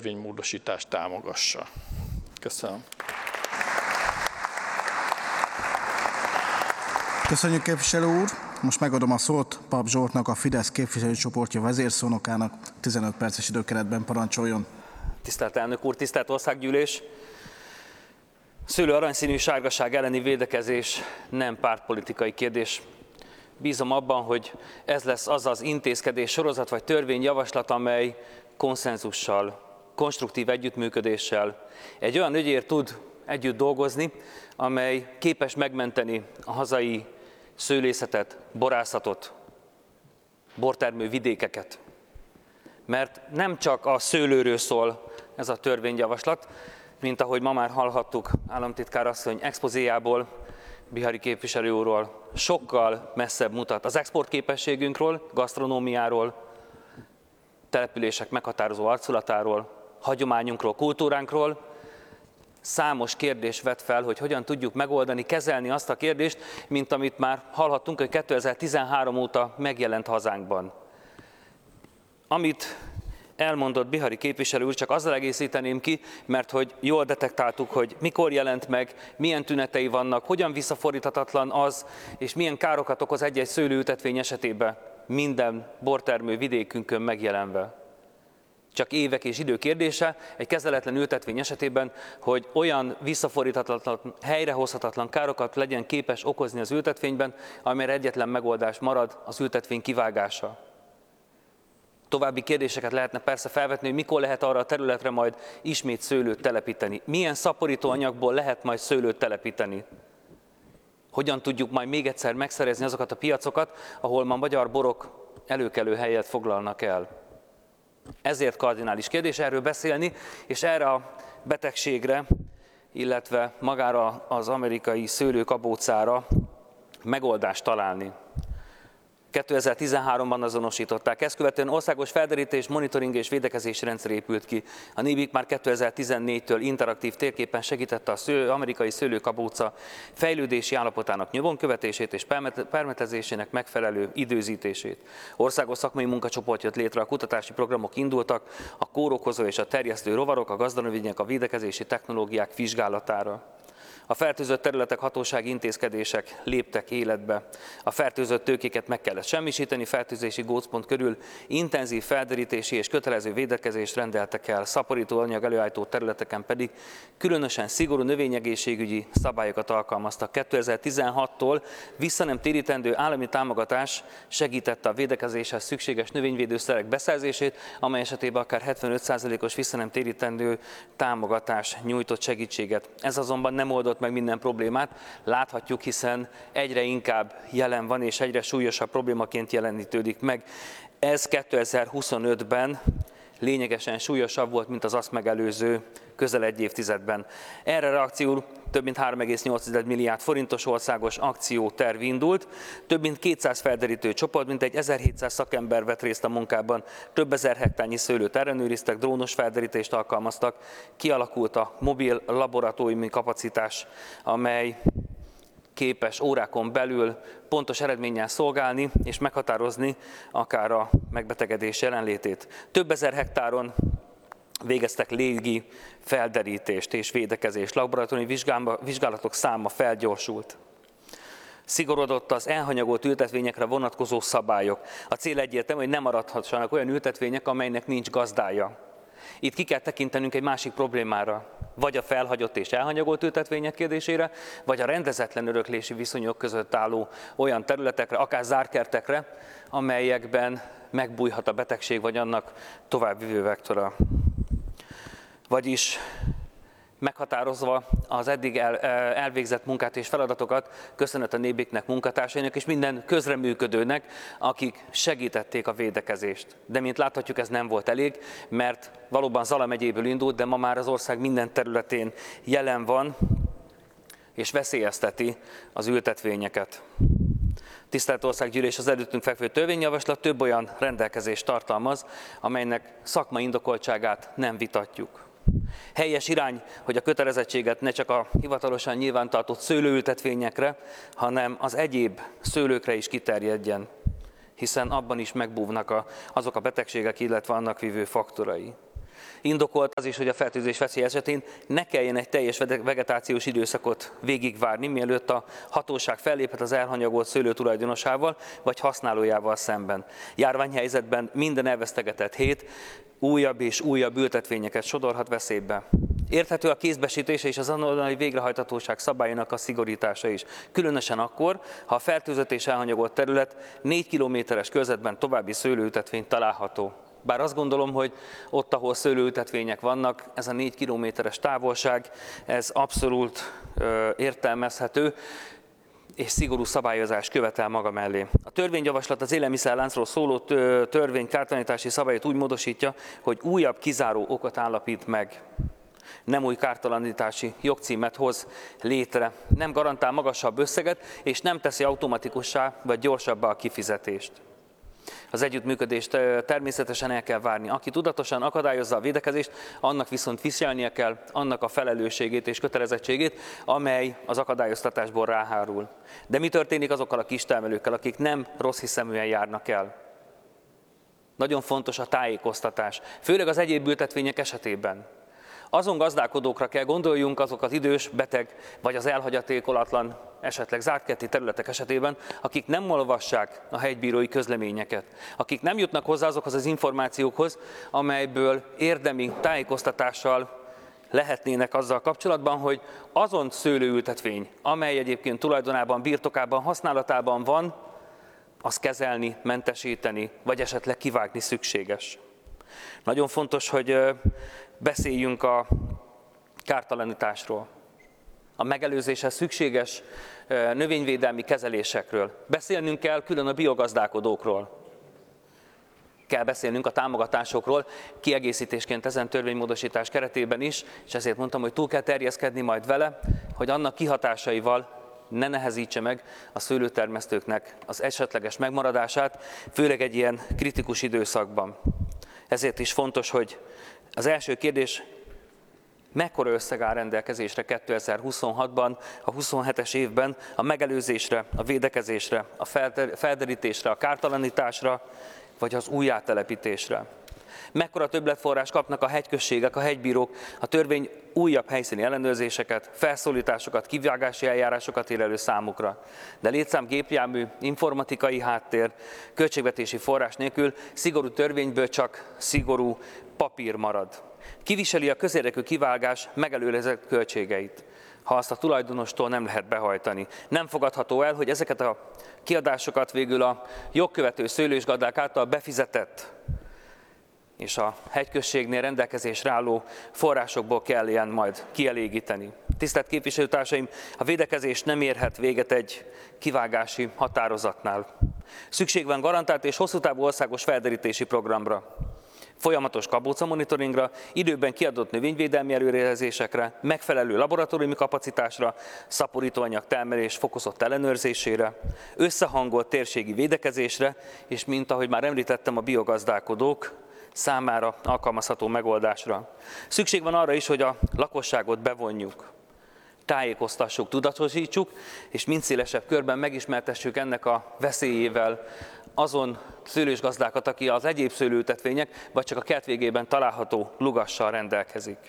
törvénymódosítást támogassa. Köszönöm. Köszönjük, képviselő úr! Most megadom a szót Pap Zsoltnak, a Fidesz képviselőcsoportja vezérszónokának. 15 perces időkeretben parancsoljon. Tisztelt elnök úr, tisztelt országgyűlés! Szőlő aranyszínű sárgaság elleni védekezés nem pártpolitikai kérdés. Bízom abban, hogy ez lesz az az intézkedés sorozat vagy törvényjavaslat, amely konszenzussal, konstruktív együttműködéssel egy olyan ügyért tud együtt dolgozni, amely képes megmenteni a hazai szőlészetet, borászatot, bortermő vidékeket. Mert nem csak a szőlőről szól ez a törvényjavaslat, mint ahogy ma már hallhattuk államtitkár asszony expozéjából, Bihari képviselő úrról, sokkal messzebb mutat az exportképességünkről, gasztronómiáról, települések meghatározó arculatáról, hagyományunkról, kultúránkról. Számos kérdés vet fel, hogy hogyan tudjuk megoldani, kezelni azt a kérdést, mint amit már hallhattunk, hogy 2013 óta megjelent hazánkban. Amit elmondott Bihari képviselő úr, csak azzal egészíteném ki, mert hogy jól detektáltuk, hogy mikor jelent meg, milyen tünetei vannak, hogyan visszafordíthatatlan az, és milyen károkat okoz egy-egy szőlőültetvény esetében minden bortermő vidékünkön megjelenve. Csak évek és idő kérdése egy kezeletlen ültetvény esetében, hogy olyan visszafordíthatatlan, helyrehozhatatlan károkat legyen képes okozni az ültetvényben, amelyre egyetlen megoldás marad, az ültetvény kivágása. További kérdéseket lehetne persze felvetni, hogy mikor lehet arra a területre majd ismét szőlőt telepíteni. Milyen szaporító anyagból lehet majd szőlőt telepíteni? Hogyan tudjuk majd még egyszer megszerezni azokat a piacokat, ahol ma magyar borok előkelő helyet foglalnak el? Ezért kardinális kérdés erről beszélni, és erre a betegségre, illetve magára az amerikai szőlőkabócára megoldást találni. 2013-ban azonosították. Ezt követően országos felderítés, monitoring és védekezési rendszer épült ki. A NIBIK már 2014-től interaktív térképen segítette az amerikai szőlőkabóca fejlődési állapotának nyomon követését és permetezésének megfelelő időzítését. Országos szakmai munkacsoport jött létre, a kutatási programok indultak, a kórokozó és a terjesztő rovarok, a gazdanövények, a védekezési technológiák vizsgálatára. A fertőzött területek hatósági intézkedések léptek életbe. A fertőzött tőkéket meg kellett semmisíteni, fertőzési gócpont körül intenzív felderítési és kötelező védekezést rendeltek el, szaporító anyag előállító területeken pedig különösen szigorú növényegészségügyi szabályokat alkalmaztak. 2016-tól vissza nem térítendő állami támogatás segítette a védekezéshez szükséges növényvédőszerek beszerzését, amely esetében akár 75%-os vissza nem térítendő támogatás nyújtott segítséget. Ez azonban nem oldott meg minden problémát, láthatjuk, hiszen egyre inkább jelen van, és egyre súlyosabb problémaként jelenítódik meg. Ez 2025-ben lényegesen súlyosabb volt, mint az azt megelőző közel egy évtizedben. Erre reakcióul több mint 3,8 milliárd forintos országos akcióterv indult, több mint 200 felderítő csoport, mintegy 1700 szakember vett részt a munkában, több ezer hektárnyi szőlőt ellenőriztek, drónos felderítést alkalmaztak, kialakult a mobil laboratóriumi kapacitás, amely képes órákon belül pontos eredménnyel szolgálni és meghatározni akár a megbetegedés jelenlétét. Több ezer hektáron végeztek légi felderítést és védekezést, laboratóriumi vizsgálatok száma felgyorsult. Szigorodott az elhanyagolt ültetvényekre vonatkozó szabályok. A cél egyértelmű, hogy nem maradhassanak olyan ültetvények, amelynek nincs gazdája. Itt ki kell tekintenünk egy másik problémára, vagy a felhagyott és elhanyagolt ültetvények kérdésére, vagy a rendezetlen öröklési viszonyok között álló olyan területekre, akár zárkertekre, amelyekben megbújhat a betegség, vagy annak továbbvivő vektora. Vagyis meghatározva az eddig elvégzett munkát és feladatokat, köszönet a NIBIK-nek, munkatársainak és minden közreműködőnek, akik segítették a védekezést. De mint láthatjuk, ez nem volt elég, mert valóban Zala megyéből indult, de ma már az ország minden területén jelen van, és veszélyezteti az ültetvényeket. Tisztelt Országgyűlés, az előttünk fekvő törvényjavaslat több olyan rendelkezést tartalmaz, amelynek szakmai indokoltságát nem vitatjuk. Helyes irány, hogy a kötelezettséget ne csak a hivatalosan nyilvántartott szőlőültetvényekre, hanem az egyéb szőlőkre is kiterjedjen, hiszen abban is megbúvnak azok a betegségek, illetve annak vívő faktorai. Indokolt az is, hogy a fertőzés veszély esetén ne kelljen egy teljes vegetációs időszakot végigvárni, mielőtt a hatóság felléphet az elhanyagolt szőlő tulajdonosával vagy használójával szemben. Járványhelyzetben minden elvesztegetett hét újabb és újabb ültetvényeket sodorhat veszélybe. Érthető a kézbesítése és az azonnali végrehajthatóság szabályának a szigorítása is, különösen akkor, ha a fertőzött és elhanyagolt terület 4 kilométeres körzetben további szőlőültetvény található. Bár azt gondolom, hogy ott, ahol szőlőültetvények vannak, ez a 4 kilométeres távolság, ez abszolút értelmezhető, és szigorú szabályozás követel maga mellé. A törvényjavaslat az élelmiszerláncról szóló törvény kártalanítási szabályt úgy módosítja, hogy újabb kizáró okot állapít meg. Nem új kártalanítási jogcímet hoz létre, nem garantál magasabb összeget, és nem teszi automatikussá vagy gyorsabbá a kifizetést. Az együttműködést természetesen el kell várni. Aki tudatosan akadályozza a védekezést, annak viszont viselnie kell annak a felelősségét és kötelezettségét, amely az akadályoztatásból ráhárul. De mi történik azokkal a kistermelőkkel, akik nem rossz hiszeműen járnak el? Nagyon fontos a tájékoztatás, főleg az egyéb ültetvények esetében. Azon gazdálkodókra kell gondoljunk, azok az idős, beteg vagy az elhagyatékolatlan, esetleg zártkerti területek esetében, akik nem olvassák a hegybírói közleményeket, akik nem jutnak hozzá azokhoz az információkhoz, amelyből érdemi tájékoztatással lehetnének azzal kapcsolatban, hogy azon szőlőültetvény, amely egyébként tulajdonában, birtokában, használatában van, azt kezelni, mentesíteni, vagy esetleg kivágni szükséges. Nagyon fontos, hogy beszéljünk a kártalanításról, a megelőzéshez szükséges növényvédelmi kezelésekről. Beszélnünk kell külön a biogazdálkodókról. Kell beszélnünk a támogatásokról, kiegészítésként ezen törvénymódosítás keretében is, és ezért mondtam, hogy túl kell terjeszkedni majd vele, hogy annak kihatásaival ne nehezítse meg a szőlőtermesztőknek az esetleges megmaradását, főleg egy ilyen kritikus időszakban. Ezért is fontos, hogy az első kérdés, mekkora összeg áll rendelkezésre 2026-ban, a 27-es évben a megelőzésre, a védekezésre, a felderítésre, a kártalanításra, vagy az újjátelepítésre. Mekkora többletforrás kapnak a hegyközségek, a hegybírók, a törvény újabb helyszíni ellenőrzéseket, felszólításokat, kivágási eljárásokat ír elő számukra. De létszám, gépjármű, informatikai háttér, költségvetési forrás nélkül szigorú törvényből csak szigorú papír marad. Kiviseli a közérdekű kivágás megelőlegzett költségeit, ha azt a tulajdonostól nem lehet behajtani. Nem fogadható el, hogy ezeket a kiadásokat végül a jogkövető szőlősgazdák által befizetett és a hegyközségnél rendelkezésre álló forrásokból kell ilyen majd kielégíteni. Tisztelt képviselőtársaim, a védekezés nem érhet véget egy kivágási határozatnál. Szükség van garantált és hosszú távú országos felderítési programra, folyamatos kabóca monitoringra, időben kiadott növényvédelmi előrejelzésekre, megfelelő laboratóriumi kapacitásra, szaporítóanyag termelés fokozott ellenőrzésére, összehangolt térségi védekezésre, és mint ahogy már említettem, a biogazdálkodók számára alkalmazható megoldásra. Szükség van arra is, hogy a lakosságot bevonjuk, tájékoztassuk, tudatosítsuk, és mind szélesebb körben megismertessük ennek a veszélyével azon szőlősgazdákat, aki az egyéb szőlőültetvények, vagy csak a kert végében található lugassal rendelkezik.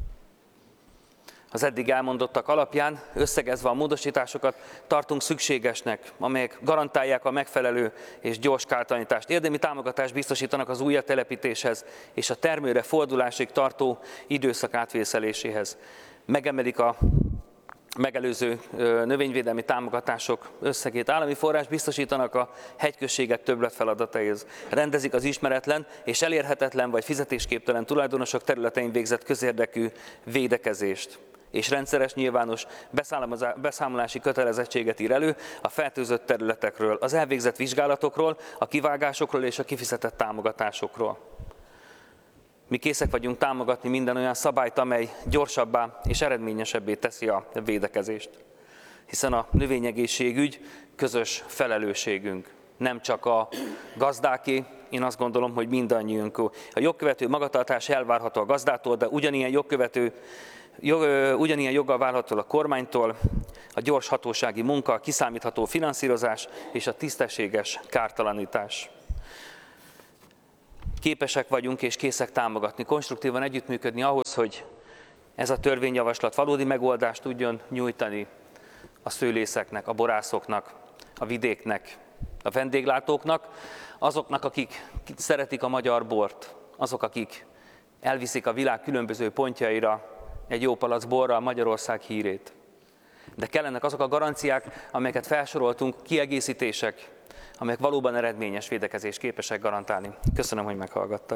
Az eddig elmondottak alapján, összegezve a módosításokat, tartunk szükségesnek, amelyek garantálják a megfelelő és gyors kártalanítást. Érdemi támogatást biztosítanak az újjátelepítéshez és a termőre fordulásig tartó időszak átvészeléséhez. Megemelik a megelőző növényvédelmi támogatások összegét, állami forrás biztosítanak a hegyközségek többletfeladataihoz. Rendezik az ismeretlen és elérhetetlen vagy fizetésképtelen tulajdonosok területein végzett közérdekű védekezést, és rendszeres nyilvános beszámolási kötelezettséget ír elő a fertőzött területekről, az elvégzett vizsgálatokról, a kivágásokról és a kifizetett támogatásokról. Mi készek vagyunk támogatni minden olyan szabályt, amely gyorsabbá és eredményesebbé teszi a védekezést. Hiszen a növényegészségügy közös felelősségünk, nem csak a gazdáké, én azt gondolom, hogy mindannyiunk. A jogkövető magatartás elvárható a gazdától, de ugyanilyen joggal várható a kormánytól, a gyors hatósági munka, a kiszámítható finanszírozás és a tisztességes kártalanítás. képesek vagyunk és készek támogatni, konstruktívan együttműködni ahhoz, hogy ez a törvényjavaslat valódi megoldást tudjon nyújtani a szőlészeknek, a borászoknak, a vidéknek, a vendéglátóknak, azoknak, akik szeretik a magyar bort, azok, akik elviszik a világ különböző pontjaira egy jó palack borral Magyarország hírét. De kellenek azok a garanciák, amelyeket felsoroltunk, kiegészítések, amelyek valóban eredményes védekezést képesek garantálni. Köszönöm, hogy meghallgattak.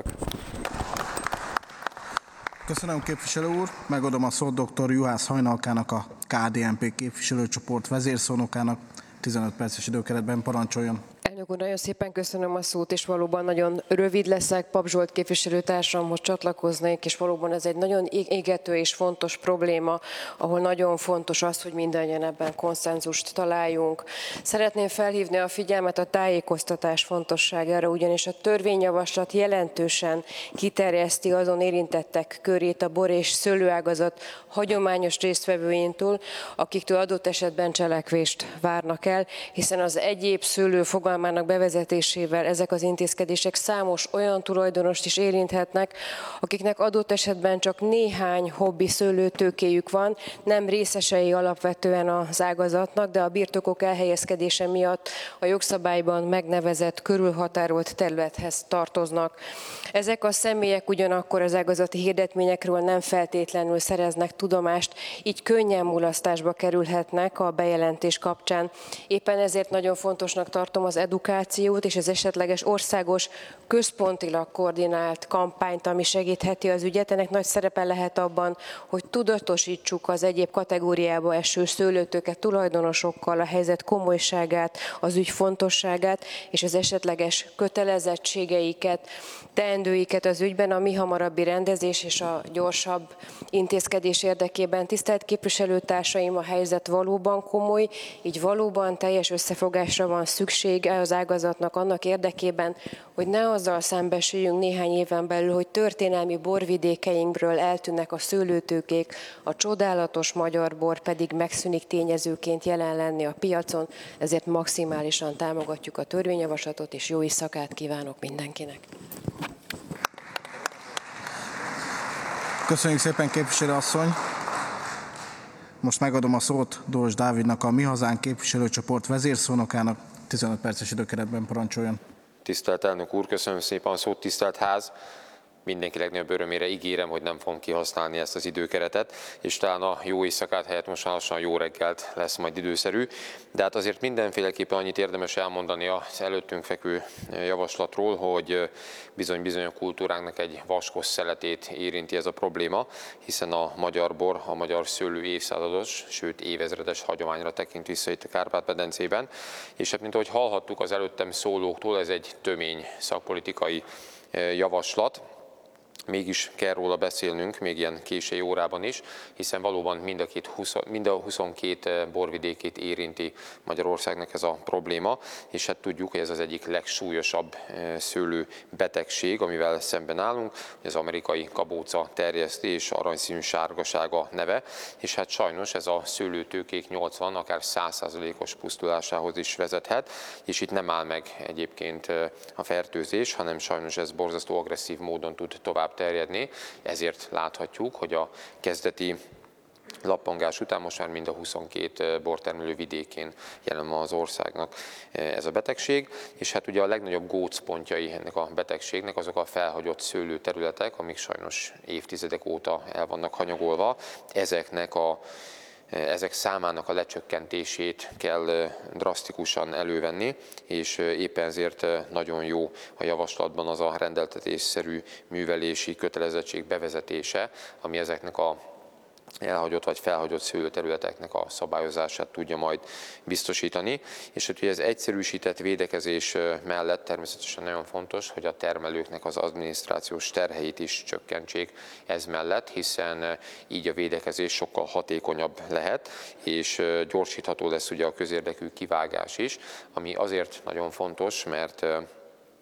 Köszönöm, képviselő úr. Megadom a szót dr. Juhász Hajnalkának, a KDNP képviselőcsoport vezérszónokának. 15 perces időkeretben parancsoljon. Elnök úr, nagyon szépen köszönöm a szót, és valóban nagyon rövid leszek. Pap Zsolt képviselőtársamhoz csatlakoznék, és valóban ez egy nagyon égető és fontos probléma, ahol nagyon fontos az, hogy mindannyian ebben konszenzust találjunk. Szeretném felhívni a figyelmet a tájékoztatás fontosságára, ugyanis a törvényjavaslat jelentősen kiterjeszti azon érintettek körét a bor- és szőlőágazat hagyományos résztvevőintől, akiktől adott esetben cselekvést várnak el, hiszen az egyéb szőlő fogalmának bevezetésével ezek az intézkedések számos olyan tulajdonost is érinthetnek, akiknek adott esetben csak néhány hobbi szőlőtőkéjük van, nem részesei alapvetően az ágazatnak, de a birtokok elhelyezkedése miatt a jogszabályban megnevezett körülhatárolt területhez tartoznak. Ezek a személyek ugyanakkor az ágazati hirdetményekről nem feltétlenül szereznek tudomást, így könnyen mulasztásba kerülhetnek a bejelentés kapcsán. Éppen ezért nagyon fontosnak tartom az edukációt és az esetleges országos, központilag koordinált kampányt, ami segítheti az ügyet. Ennek nagy szerepe lehet abban, hogy tudatosítsuk az egyéb kategóriába eső szőlőtőke tulajdonosokkal a helyzet komolyságát, az ügy fontosságát és az esetleges kötelezettségeiket, teendőiket az ügyben a mihamarabbi rendezés és a gyorsabb intézkedés érdekében. Tisztelt képviselőtársaim, a helyzet valóban komoly, így valóban teljes összefogásra van szüksége az ágazatnak annak érdekében, hogy ne azzal szembesüljünk néhány éven belül, hogy történelmi borvidékeinkről eltűnnek a szőlőtőkék, a csodálatos magyar bor pedig megszűnik tényezőként jelen lenni a piacon, ezért maximálisan támogatjuk a törvényjavaslatot, és jó éjszakát kívánok mindenkinek. Köszönjük szépen, képviselő asszony. Most megadom a szót Dózs Dávidnak, a Mi Hazánk képviselőcsoport vezérszónokának. 15 perces időkeretben parancsoljon. Tisztelt elnök úr, köszönöm szépen a szót, tisztelt ház. Mindenki legnagyobb örömére ígérem, hogy nem fogom kihasználni ezt az időkeretet, és talán a jó éjszakát helyett most lassan jó reggelt lesz majd időszerű. De hát azért mindenféleképpen annyit érdemes elmondani az előttünk fekvő javaslatról, hogy bizony a kultúránknak egy vaskos szeletét érinti ez a probléma, hiszen a magyar bor, a magyar szőlő évszázados, sőt évezredes hagyományra tekint vissza itt a Kárpát-medencében. És hát mint ahogy hallhattuk az előttem szólóktól, ez egy tömény szakpolitikai javaslat. Mégis kell róla beszélnünk, még ilyen késői órában is, hiszen valóban mind a 22 borvidékét érinti Magyarországnak ez a probléma, és hát tudjuk, hogy ez az egyik legsúlyosabb szőlő betegség, amivel szemben állunk, az amerikai kabóca terjesztés, aranyszínű sárgasága neve, és hát sajnos ez a szőlőtőkék 80, akár 100%-os pusztulásához is vezethet, és itt nem áll meg egyébként a fertőzés, hanem sajnos ez borzasztó agresszív módon tud tovább terjedni, ezért láthatjuk, hogy a kezdeti lappangás után most már mind a 22 bortermelő vidékén jelen van az országnak ez a betegség, és hát ugye a legnagyobb gócpontjai ennek a betegségnek azok a felhagyott szőlőterületek, amik sajnos évtizedek óta el vannak hanyagolva. Ezek számának a lecsökkentését kell drasztikusan elővenni, és éppen ezért nagyon jó a javaslatban az a rendeltetésszerű művelési kötelezettség bevezetése, ami ezeknek a elhagyott vagy felhagyott szőlőterületeknek a szabályozását tudja majd biztosítani. És hogy ez egyszerűsített védekezés mellett természetesen nagyon fontos, hogy a termelőknek az adminisztrációs terheit is csökkentsék ez mellett, hiszen így a védekezés sokkal hatékonyabb lehet, és gyorsítható lesz ugye a közérdekű kivágás is, ami azért nagyon fontos, mert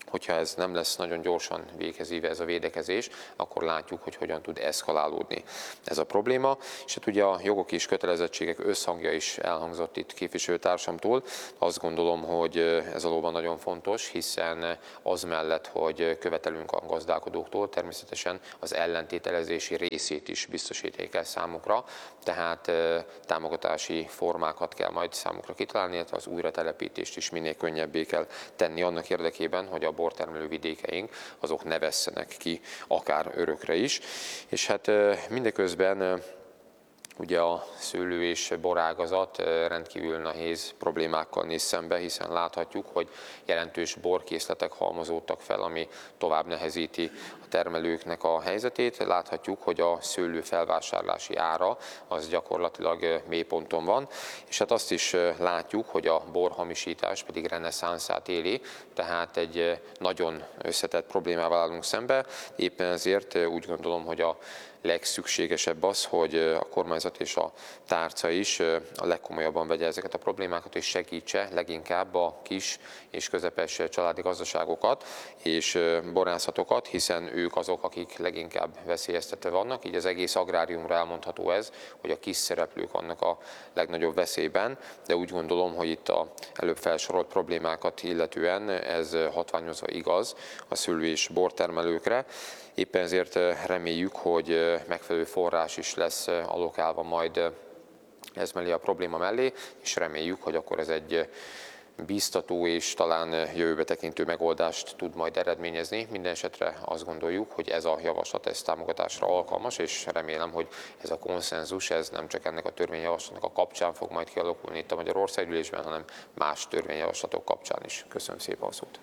hogyha ez nem lesz nagyon gyorsan véghez víve ez a védekezés, akkor látjuk, hogy hogyan tud eszkalálódni ez a probléma. És hát ugye a jogok és kötelezettségek összhangja is elhangzott itt képviselőtársamtól. Azt gondolom, hogy ez valóban nagyon fontos, hiszen az mellett, hogy követelünk a gazdálkodóktól, természetesen az ellentételezési részét is biztosítani kell számukra, tehát támogatási formákat kell majd számukra kitalálni, illetve az újratelepítést is minél könnyebbé kell tenni annak érdekében, hogy a bortermelő vidékeink azok ne vesszenek ki akár örökre is. És hát mindeközben ugye a szőlő- és borágazat rendkívül nehéz problémákkal néz szembe, hiszen láthatjuk, hogy jelentős borkészletek halmozódtak fel, ami tovább nehezíti a termelőknek a helyzetét. Láthatjuk, hogy a szőlő felvásárlási ára az gyakorlatilag mélyponton van, és hát azt is látjuk, hogy a borhamisítás pedig reneszánszát éli, tehát egy nagyon összetett problémával állunk szembe. Éppen ezért úgy gondolom, hogy a legszükségesebb az, hogy a kormányzat és a tárca is a legkomolyabban vegye ezeket a problémákat, és segítse leginkább a kis és közepes családi gazdaságokat és borászatokat, hiszen ők azok, akik leginkább veszélyeztetve vannak. Így az egész agráriumra elmondható ez, hogy a kis szereplők vannak a legnagyobb veszélyben, de úgy gondolom, hogy itt az előbb felsorolt problémákat illetően ez hatványozva igaz a szőlő- és bortermelőkre. Éppen ezért reméljük, hogy megfelelő forrás is lesz allokálva majd ez mellé a probléma mellé, és reméljük, hogy akkor ez egy bíztató és talán jövőbe tekintő megoldást tud majd eredményezni. Minden esetre azt gondoljuk, hogy ez a javaslat ez támogatásra alkalmas, és remélem, hogy ez a konszenzus ez nem csak ennek a törvényjavaslatnak a kapcsán fog majd kialakulni itt a Magyarországgyűlésben, hanem más törvényjavaslatok kapcsán is. Köszönöm szépen a szót.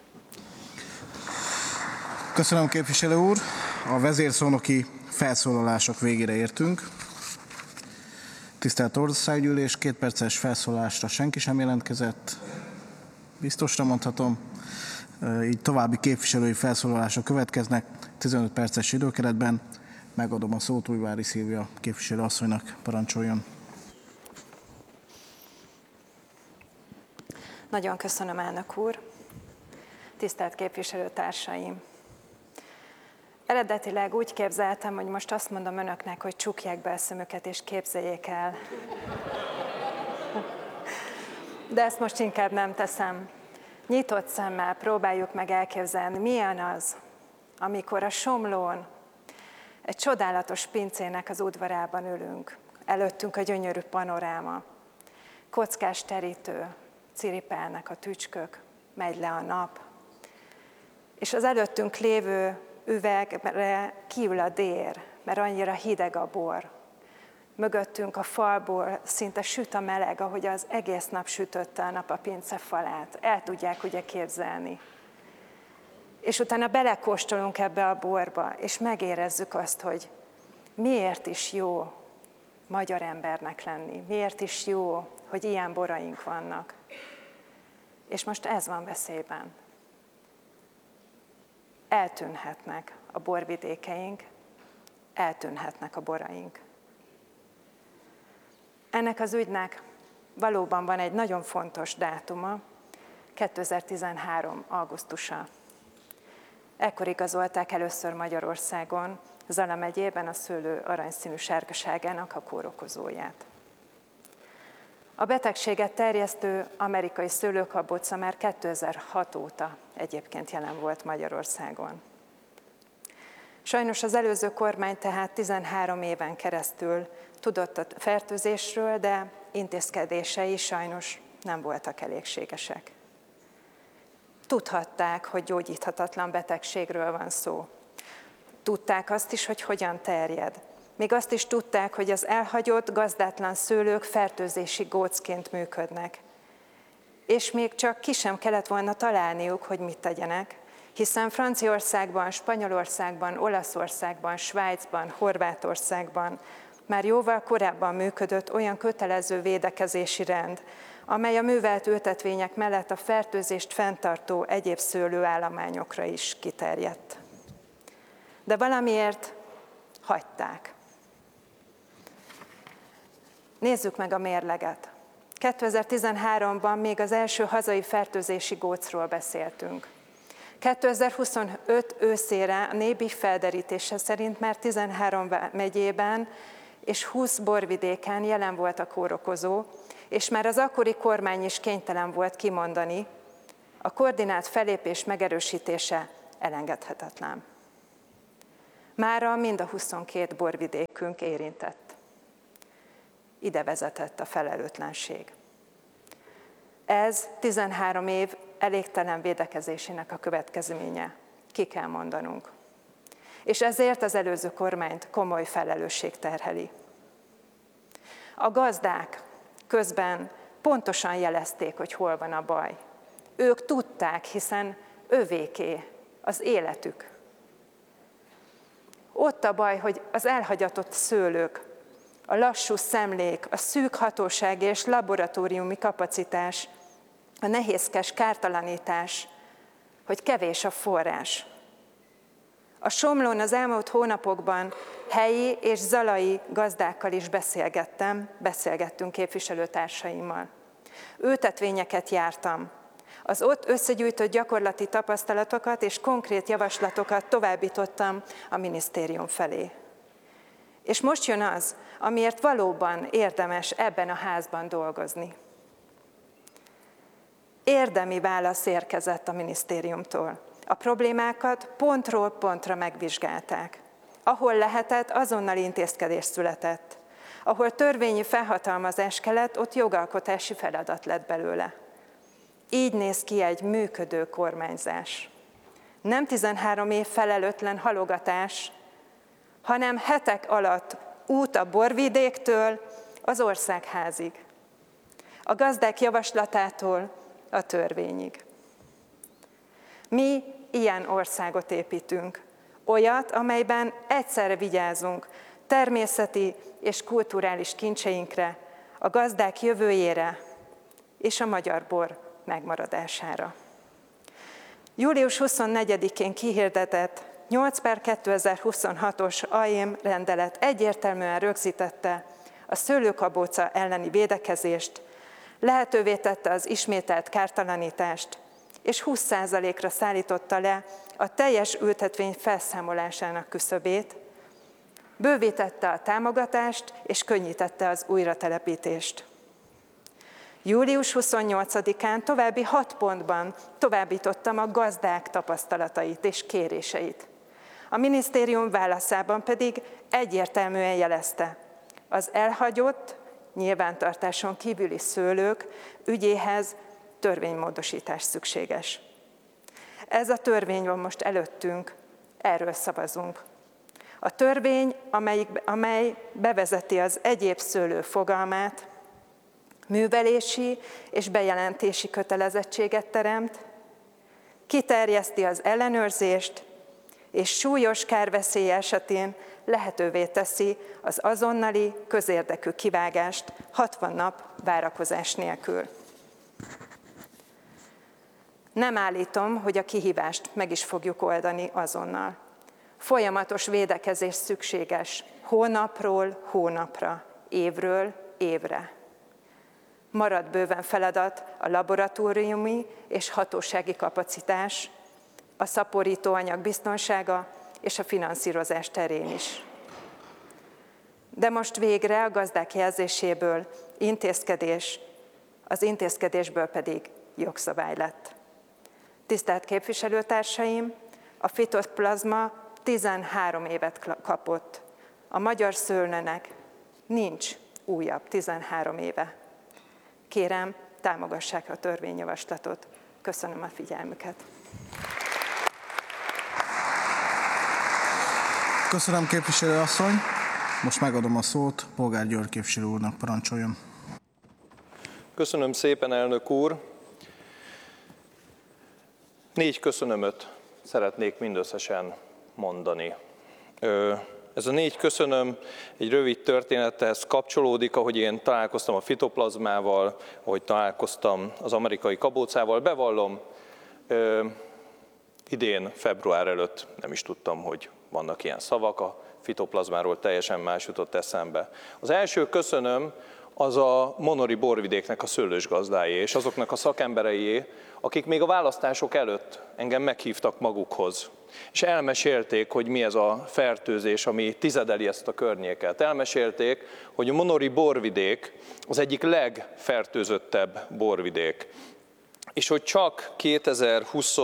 Köszönöm, képviselő úr. A vezérszónoki felszólalások végére értünk. Tisztelt Országgyűlés, 2 perces felszólalásra senki sem jelentkezett. Biztosra mondhatom. Így további képviselői felszólalások következnek 15 perces időkeretben. Megadom a szót Újvári Szilvia képviselő asszonynak, parancsoljon. Nagyon köszönöm, elnök úr. Tisztelt képviselőtársaim! Eredetileg úgy képzeltem, hogy most azt mondom önöknek, hogy csukják be a szemüket és képzeljék el. De ezt most inkább nem teszem. Nyitott szemmel próbáljuk meg elképzelni, milyen az, amikor a Somlón egy csodálatos pincének az udvarában ülünk. Előttünk a gyönyörű panoráma, kockás terítő, ciripelnek a tücskök, megy le a nap, és az előttünk lévő üvegre kiül a dér, mert annyira hideg a bor. Mögöttünk a falból szinte süt a meleg, ahogy az egész nap sütötte a nap a pince falát. El tudják ugye képzelni. És utána belekóstolunk ebbe a borba, és megérezzük azt, hogy miért is jó magyar embernek lenni, miért is jó, hogy ilyen boraink vannak. És most ez van veszélyben. Eltűnhetnek a borvidékeink, eltűnhetnek a boraink. Ennek az ügynek valóban van egy nagyon fontos dátuma, 2013. augusztusa. Ekkor igazolták először Magyarországon, Zala megyében a szőlő aranyszínű sárgaságának a kórokozóját. A betegséget terjesztő amerikai szőlőkabóca már 2006 óta egyébként jelen volt Magyarországon. Sajnos az előző kormány tehát 13 éven keresztül tudott a fertőzésről, de intézkedései sajnos nem voltak elégségesek. Tudhatták, hogy gyógyíthatatlan betegségről van szó. Tudták azt is, hogy hogyan terjed. Még azt is tudták, hogy az elhagyott, gazdátlan szőlők fertőzési gócként működnek. És még csak ki sem kellett volna találniuk, hogy mit tegyenek, hiszen Franciaországban, Spanyolországban, Olaszországban, Svájcban, Horvátországban már jóval korábban működött olyan kötelező védekezési rend, amely a művelt ültetvények mellett a fertőzést fenntartó egyéb szőlőállományokra is kiterjedt. De valamiért hagyták. Nézzük meg a mérleget. 2013-ban még az első hazai fertőzési gócról beszéltünk. 2025 őszére a NÉBIK felderítése szerint már 13 megyében és 20 borvidéken jelen volt a kórokozó, és már az akkori kormány is kénytelen volt kimondani, a koordinált fellépés megerősítése elengedhetetlen. Mára mind a 22 borvidékünk érintett. Ide vezetett a felelőtlenség. Ez 13 év elégtelen védekezésének a következménye. Ki kell mondanunk. És ezért az előző kormányt komoly felelősség terheli. A gazdák közben pontosan jelezték, hogy hol van a baj. Ők tudták, hiszen övéké az életük. Ott a baj, hogy az elhagyatott szőlők, a lassú szemlék, a szűk hatósági és laboratóriumi kapacitás, a nehézkes kártalanítás, hogy kevés a forrás. A Somlón az elmúlt hónapokban helyi és zalai gazdákkal is beszélgettünk képviselőtársaimmal. Ültetvényeket jártam. Az ott összegyűjtött gyakorlati tapasztalatokat és konkrét javaslatokat továbbítottam a minisztérium felé. És most jön az, amiért valóban érdemes ebben a házban dolgozni. Érdemi válasz érkezett a minisztériumtól. A problémákat pontról pontra megvizsgálták. Ahol lehetett, azonnal intézkedés született. Ahol törvényi felhatalmazás kellett, ott jogalkotási feladat lett belőle. Így néz ki egy működő kormányzás. Nem 13 év felelőtlen halogatás, hanem hetek alatt út a borvidéktől az országházig. A gazdák javaslatától a törvényig. Mi ilyen országot építünk, olyat, amelyben egyszerre vigyázunk természeti és kulturális kincseinkre, a gazdák jövőjére és a magyar bor megmaradására. Július 24-én kihirdetett 8/2026-os AEM rendelet egyértelműen rögzítette a szőlőkabóca elleni védekezést, lehetővé tette az ismételt kártalanítást, és 20%-ra szállította le a teljes ültetvény felszámolásának küszöbét, bővítette a támogatást és könnyítette az újratelepítést. Július 28-án további 6 pontban továbbítottam a gazdák tapasztalatait és kéréseit. A minisztérium válaszában pedig egyértelműen jelezte, az elhagyott, nyilvántartáson kívüli szőlők ügyéhez törvénymódosítás szükséges. Ez a törvény van most előttünk, erről szavazunk. A törvény, amely bevezeti az egyéb szőlő fogalmát, művelési és bejelentési kötelezettséget teremt, kiterjeszti az ellenőrzést, és súlyos kárveszély esetén lehetővé teszi az azonnali közérdekű kivágást 60 nap várakozás nélkül. Nem állítom, hogy a kihívást meg is fogjuk oldani azonnal. Folyamatos védekezés szükséges hónapról hónapra, évről évre. Marad bőven feladat a laboratóriumi és hatósági kapacitás, a szaporítóanyag biztonsága és a finanszírozás terén is. De most végre a gazdák jelzéséből intézkedés, az intézkedésből pedig jogszabály lett. Tisztelt képviselőtársaim, a fitoplazma 13 évet kapott. A magyar szőlőnek nincs újabb 13 éve. Kérem, támogassák a törvényjavaslatot. Köszönöm a figyelmüket. Köszönöm, képviselő asszony. Most megadom a szót Polgár György képviselő úrnak, parancsoljon. Köszönöm szépen, elnök úr. 4 köszönömöt szeretnék mindösszesen mondani. Ez a 4 köszönöm egy rövid történethez kapcsolódik, ahogy én találkoztam a fitoplazmával, ahogy találkoztam az amerikai kabócával. Bevallom, idén február előtt nem is tudtam, hogy vannak ilyen szavak, a fitoplazmáról teljesen más jutott eszembe. Az első köszönöm az a monori borvidéknek a szőlősgazdáé, és azoknak a szakembereié, akik még a választások előtt engem meghívtak magukhoz. És elmesélték, hogy mi ez a fertőzés, ami tizedeli ezt a környéket. Elmesélték, hogy a monori borvidék az egyik legfertőzöttebb borvidék. És hogy csak 2020,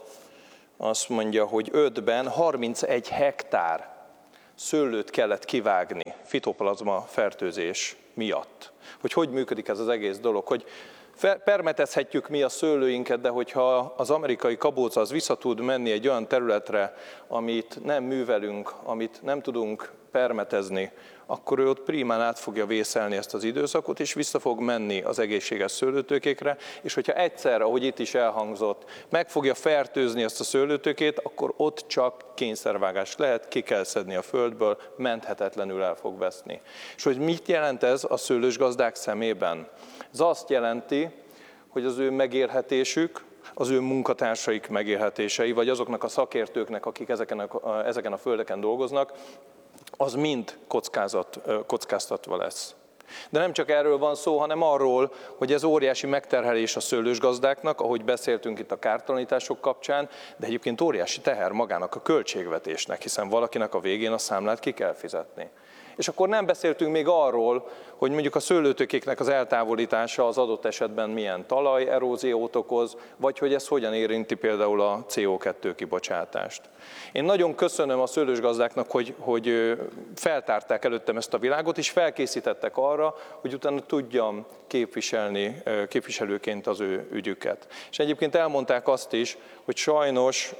azt mondja, hogy 5-ben 31 hektár szőlőt kellett kivágni fitoplazma fertőzés miatt. Hogy működik ez az egész dolog, hogy permetezhetjük mi a szőlőinket, de hogyha az amerikai kabóca az vissza tud menni egy olyan területre, amit nem művelünk, amit nem tudunk permetezni, akkor ő ott prímán át fogja vészelni ezt az időszakot, és vissza fog menni az egészséges szőlőtőkékre, és hogyha egyszer, ahogy itt is elhangzott, meg fogja fertőzni ezt a szőlőtőkét, akkor ott csak kényszervágás lehet, ki kell szedni a földből, menthetetlenül el fog veszni. És hogy mit jelent ez a szőlősgazdák szemében? Ez azt jelenti, hogy az ő megélhetésük, az ő munkatársaik megélhetései, vagy azoknak a szakértőknek, akik ezeken a földeken dolgoznak, az mind kockáztatva lesz. De nem csak erről van szó, hanem arról, hogy ez óriási megterhelés a szőlősgazdáknak, ahogy beszéltünk itt a kártalanítások kapcsán, de egyébként óriási teher magának a költségvetésnek, hiszen valakinek a végén a számlát ki kell fizetni. És akkor nem beszéltünk még arról, hogy mondjuk a szőlőtőkéknek az eltávolítása az adott esetben milyen talajeróziót okoz, vagy hogy ez hogyan érinti például a CO2 kibocsátást. Én nagyon köszönöm a szőlősgazdáknak, hogy feltárták előttem ezt a világot, és felkészítettek arra, hogy utána tudjam képviselni képviselőként az ő ügyüket. És egyébként elmondták azt is, hogy sajnos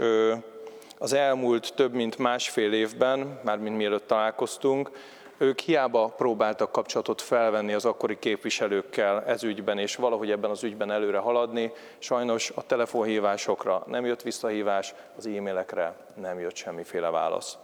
az elmúlt több mint másfél évben, mármint mielőtt találkoztunk, ők hiába próbáltak kapcsolatot felvenni az akkori képviselőkkel ez ügyben, és valahogy ebben az ügyben előre haladni. Sajnos a telefonhívásokra nem jött visszahívás, az e-mailekre nem jött semmiféle válasz.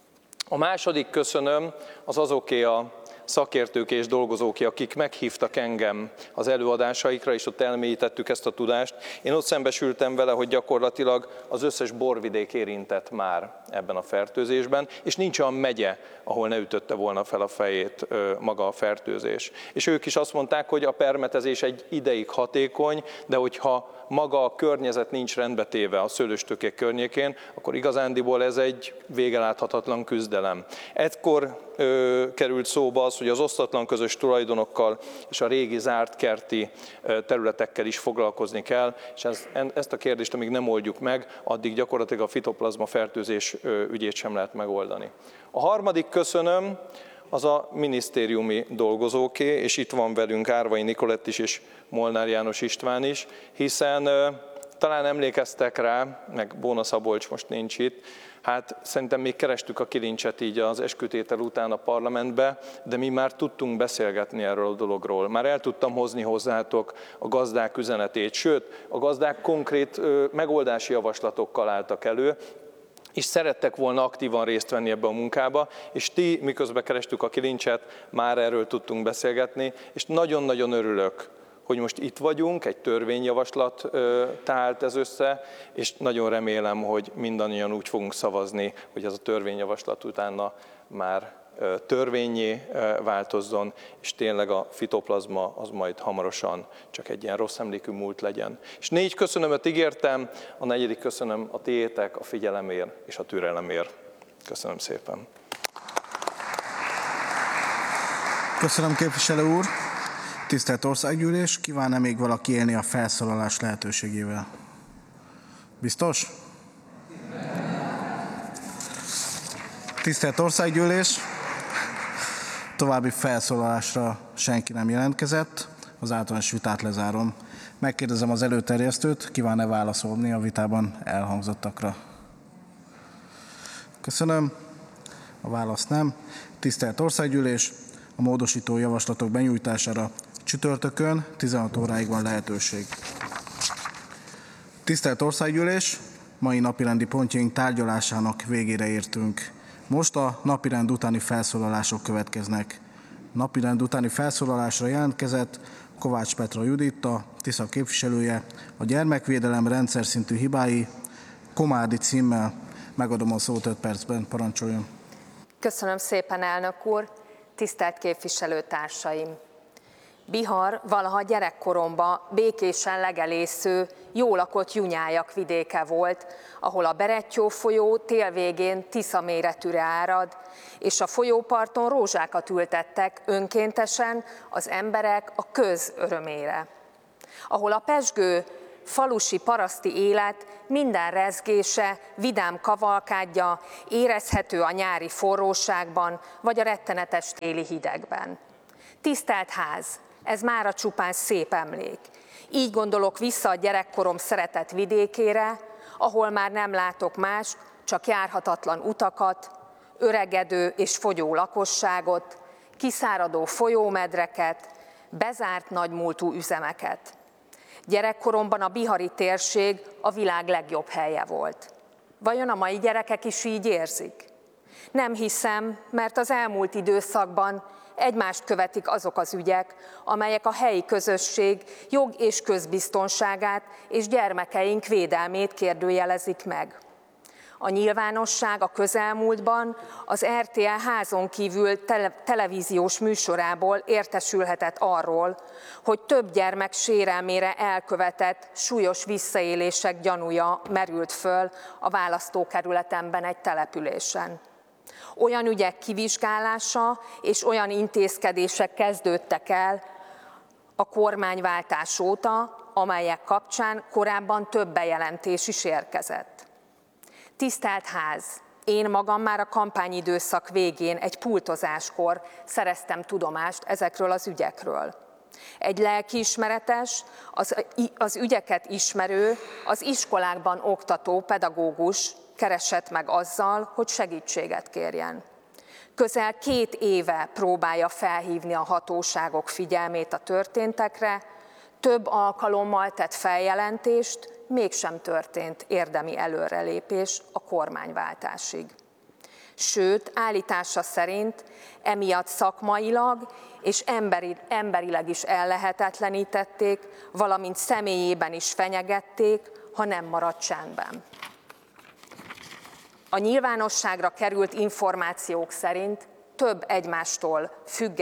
A második köszönöm az azoké a szakértők és dolgozók, akik meghívtak engem az előadásaikra, és ott elmélyítettük ezt a tudást. Én ott szembesültem vele, hogy gyakorlatilag az összes borvidék érintett már ebben a fertőzésben, és nincs olyan megye, ahol ne ütötte volna fel a fejét maga a fertőzés. És ők is azt mondták, hogy a permetezés egy ideig hatékony, de hogyha maga a környezet nincs rendbetéve a szőlőstőkék környékén, akkor igazándiból ez egy végeláthatatlan küzdelem. Ekkor került szóba az, hogy az osztatlan közös tulajdonokkal és a régi zárt kerti területekkel is foglalkozni kell, és ezt a kérdést, amíg nem oldjuk meg, addig gyakorlatilag a fitoplazma fertőzés ügyét sem lehet megoldani. A harmadik köszönöm az a minisztériumi dolgozóké, és itt van velünk Árvai Nikolett is, és Molnár János István is, hiszen talán emlékeztek rá, meg Bóna Szabolcs most nincs itt, hát szerintem még kerestük a kilincset így az eskütétel után a parlamentbe, de mi már tudtunk beszélgetni erről a dologról. Már el tudtam hozni hozzátok a gazdák üzenetét, sőt, a gazdák konkrét megoldási javaslatokkal álltak elő, és szerettek volna aktívan részt venni ebbe a munkába, és ti, miközben kerestük a kilincset, már erről tudtunk beszélgetni, és nagyon-nagyon örülök, hogy most itt vagyunk, egy törvényjavaslat állt ez össze, és nagyon remélem, hogy mindannyian úgy fogunk szavazni, hogy ez a törvényjavaslat utána már törvénnyé változzon, és tényleg a fitoplazma az majd hamarosan csak egy ilyen rossz emlékű múlt legyen. És 4 köszönömet ígértem, a 4. köszönöm a tiétek, a figyelemért és a türelemért. Köszönöm szépen. Köszönöm, képviselő úr. Tisztelt Országgyűlés, kíván-e még valaki élni a felszólalás lehetőségével? Biztos? Tisztelt Országgyűlés, további felszólalásra senki nem jelentkezett, az általános vitát lezárom. Megkérdezem az előterjesztőt, kíván-e válaszolni a vitában elhangzottakra? Köszönöm. A válasz nem. Tisztelt Országgyűlés, a módosító javaslatok benyújtására csütörtökön 16 óráig van lehetőség. Tisztelt Országgyűlés, mai napirendi pontjaink tárgyalásának végére értünk. Most a napirend utáni felszólalások következnek. Napirend utáni felszólalásra jelentkezett Kovács Petra Juditta, Tisza képviselője, a gyermekvédelem rendszer szintű hibái, Komádi címmel. Megadom a szót 5 percben, parancsoljon. Köszönöm szépen, elnök úr, tisztelt képviselőtársaim! Bihar valaha gyerekkoromban békésen legelésző, jól lakott Junyájak vidéke volt, ahol a Berettyó folyó tél végén Tisza méretűre árad, és a folyóparton rózsákat ültettek önkéntesen az emberek a köz örömére. Ahol a pezsgő falusi paraszti élet minden rezgése, vidám kavalkádja érezhető a nyári forróságban, vagy a rettenetes téli hidegben. Tisztelt ház, ez mára csupán szép emlék. Így gondolok vissza a gyerekkorom szeretett vidékére, ahol már nem látok más, csak járhatatlan utakat, öregedő és fogyó lakosságot, kiszáradó folyómedreket, bezárt nagymúltú üzemeket. Gyerekkoromban a bihari térség a világ legjobb helye volt. Vajon a mai gyerekek is így érzik? Nem hiszem, mert az elmúlt időszakban egymást követik azok az ügyek, amelyek a helyi közösség jog- és közbiztonságát és gyermekeink védelmét kérdőjelezik meg. A nyilvánosság a közelmúltban az RTL házon kívül televíziós műsorából értesülhetett arról, hogy több gyermek sérelmére elkövetett súlyos visszaélések gyanúja merült föl a választókerületemben egy településen. Olyan ügyek kivizsgálása és olyan intézkedések kezdődtek el a kormányváltás óta, amelyek kapcsán korábban több bejelentés is érkezett. Tisztelt ház, én magam már a kampányidőszak végén egy pultozáskor szereztem tudomást ezekről az ügyekről. Egy lelkiismeretes, az ügyeket ismerő, az iskolákban oktató pedagógus keresett meg azzal, hogy segítséget kérjen. Közel 2 éve próbálja felhívni a hatóságok figyelmét a történtekre, több alkalommal tett feljelentést, mégsem történt érdemi előrelépés a kormányváltásig. Sőt, állítása szerint emiatt szakmailag és emberileg is ellehetetlenítették, valamint személyében is fenyegették, ha nem maradt csendben. A nyilvánosságra került információk szerint több egymástól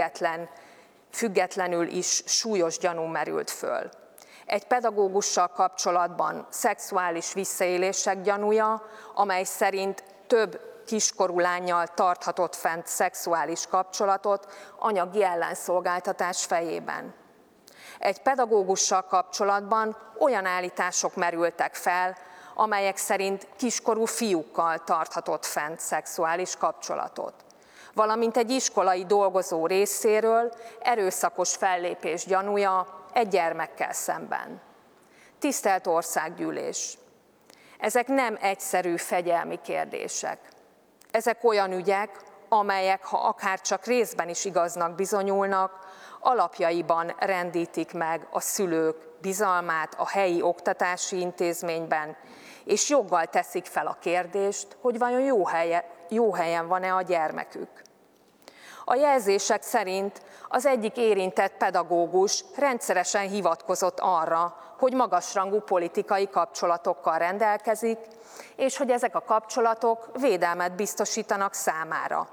függetlenül is súlyos gyanú merült föl. Egy pedagógussal kapcsolatban szexuális visszaélések gyanúja, amely szerint több kiskorú lánnyal tarthatott fent szexuális kapcsolatot anyagi ellenszolgáltatás fejében. Egy pedagógussal kapcsolatban olyan állítások merültek fel, amelyek szerint kiskorú fiúkkal tarthatott fent szexuális kapcsolatot, valamint egy iskolai dolgozó részéről erőszakos fellépés gyanúja egy gyermekkel szemben. Tisztelt Országgyűlés! Ezek nem egyszerű fegyelmi kérdések. Ezek olyan ügyek, amelyek, ha akár csak részben is igaznak bizonyulnak, alapjaiban rendítik meg a szülők bizalmát a helyi oktatási intézményben, és joggal teszik fel a kérdést, hogy vajon jó helyen van-e a gyermekük. A jelzések szerint az egyik érintett pedagógus rendszeresen hivatkozott arra, hogy magasrangú politikai kapcsolatokkal rendelkezik, és hogy ezek a kapcsolatok védelmet biztosítanak számára.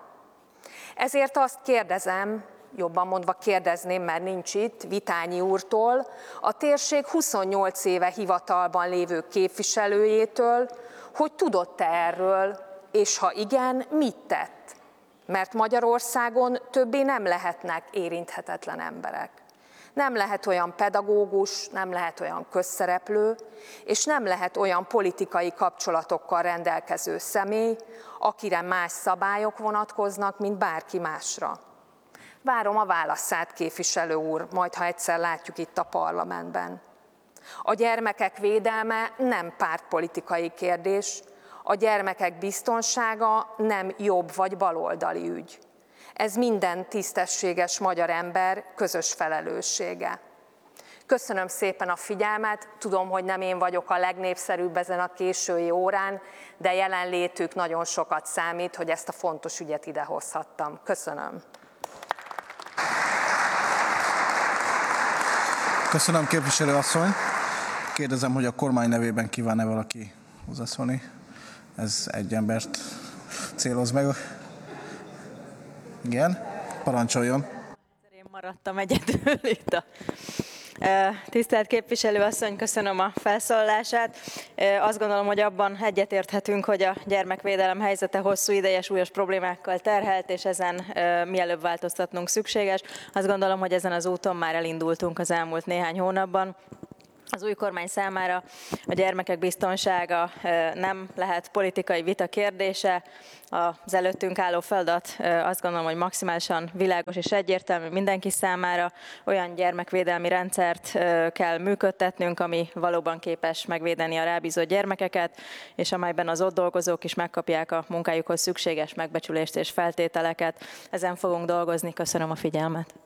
Ezért azt kérdezem, jobban mondva kérdezném, mert nincs itt, Vitányi úrtól, a térség 28 éve hivatalban lévő képviselőjétől, hogy tudott-e erről, és ha igen, mit tett? Mert Magyarországon többé nem lehetnek érinthetetlen emberek. Nem lehet olyan pedagógus, nem lehet olyan közszereplő, és nem lehet olyan politikai kapcsolatokkal rendelkező személy, akire más szabályok vonatkoznak, mint bárki másra. Várom a válaszát, képviselő úr, majd ha egyszer látjuk itt a parlamentben. A gyermekek védelme nem pártpolitikai kérdés, a gyermekek biztonsága nem jobb vagy baloldali ügy. Ez minden tisztességes magyar ember közös felelőssége. Köszönöm szépen a figyelmet, tudom, hogy nem én vagyok a legnépszerűbb ezen a késői órán, de jelenlétük nagyon sokat számít, hogy ezt a fontos ügyet idehozhattam. Köszönöm. Köszönöm, képviselő asszony. Kérdezem, hogy a kormány nevében kíván-e valaki hozzászólni? Ez egy embert céloz meg. Igen, parancsoljon. Én Maradtam egyedül itt. Tisztelt képviselőasszony, köszönöm a felszólalását. Azt gondolom, hogy abban egyetérthetünk, hogy a gyermekvédelem helyzete hosszú ideje súlyos problémákkal terhelt, és ezen mielőbb változtatnunk szükséges. Azt gondolom, hogy ezen az úton már elindultunk az elmúlt néhány hónapban. Az új kormány számára a gyermekek biztonsága nem lehet politikai vita kérdése. Az előttünk álló feladat azt gondolom, hogy maximálisan világos és egyértelmű mindenki számára. Olyan gyermekvédelmi rendszert kell működtetnünk, ami valóban képes megvédeni a rábízott gyermekeket, és amelyben az ott dolgozók is megkapják a munkájukhoz szükséges megbecsülést és feltételeket. Ezen fogunk dolgozni. Köszönöm a figyelmet.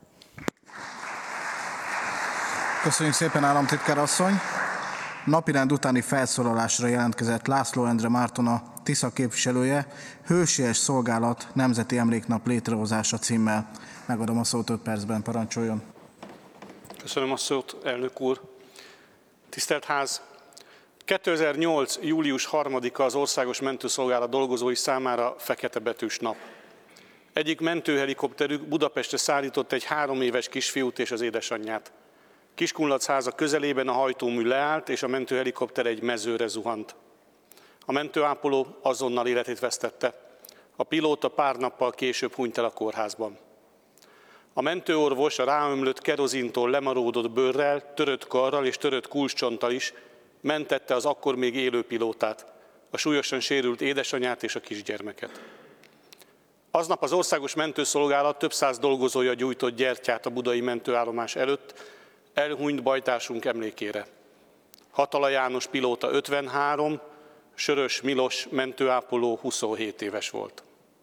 Köszönjük szépen, államtitkár asszony! Napirend utáni felszólalásra jelentkezett László Endre Márton, a Tisza képviselője, Hősies Szolgálat Nemzeti Emléknap létrehozása címmel. Megadom a szót 5 percben, parancsoljon. Köszönöm a szót, elnök úr. Tisztelt Ház! 2008. július 3-a az Országos Mentőszolgálat dolgozói számára fekete betűs nap. Egyik mentőhelikopterük Budapestre szállított egy 3 éves kisfiút és az édesanyját. Kiskunlachháza közelében a hajtómű leállt, és a mentőhelikopter egy mezőre zuhant. A mentőápoló azonnal életét vesztette. A pilóta pár nappal később hunyt el a kórházban. A mentőorvos a ráömlött kerozintól lemaródott bőrrel, törött karral és törött kulcscsonttal is mentette az akkor még élő pilótát, a súlyosan sérült édesanyját és a kisgyermeket. Aznap az Országos Mentőszolgálat több száz dolgozója gyújtott gyertyát a budai mentőállomás előtt, elhunyt bajtársunk emlékére. Hatala János pilóta 53, Sörös Milos mentőápoló 27 éves volt.